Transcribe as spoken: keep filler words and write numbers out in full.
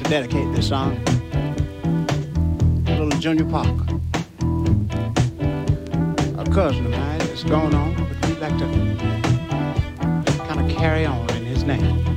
dedicate this song to little Junior Parker, a cousin of mine that's gone on, but we'd like to kind of carry on in his name.